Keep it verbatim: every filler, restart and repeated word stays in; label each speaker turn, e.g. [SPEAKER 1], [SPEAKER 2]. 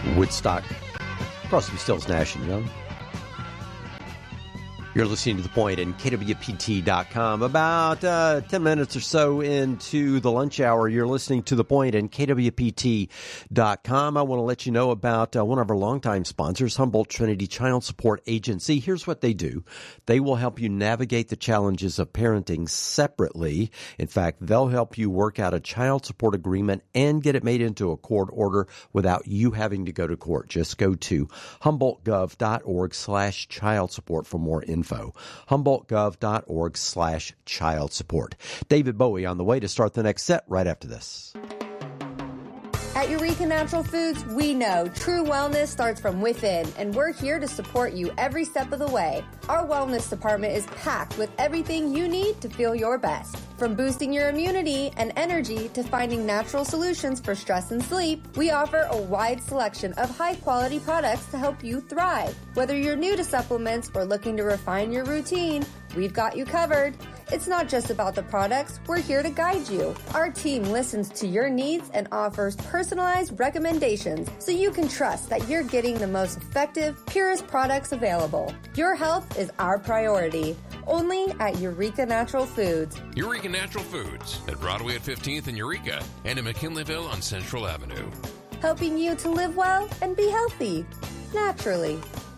[SPEAKER 1] Woodstock, Crosby, Stills, Nash and Young. You're listening to The Point in K W P T dot com. About uh, ten minutes or so into the lunch hour, you're listening to The Point in K W P T dot com. I want to let you know about uh, one of our longtime sponsors, Humboldt Trinity Child Support Agency. Here's what they do. They will help you navigate the challenges of parenting separately. In fact, they'll help you work out a child support agreement and get it made into a court order without you having to go to court. Just go to humboldt gov dot org slash child support for more info. Info. humboldt gov dot org slash child support. David Bowie on the way to start the next set right after this.
[SPEAKER 2] At Eureka Natural Foods, we know true wellness starts from within, and we're here to support you every step of the way. Our wellness department is packed with everything you need to feel your best. From boosting your immunity and energy to finding natural solutions for stress and sleep, we offer a wide selection of high-quality products to help you thrive. Whether you're new to supplements or looking to refine your routine, we've got you covered. It's not just about the products, we're here to guide you. Our team listens to your needs and offers personalized recommendations so you can trust that you're getting the most effective, purest products available. Your health is our priority. Only at Eureka Natural Foods.
[SPEAKER 3] Eureka Natural Foods at Broadway at fifteenth in Eureka and in McKinleyville on Central Avenue.
[SPEAKER 2] Helping you to live well and be healthy. Naturally.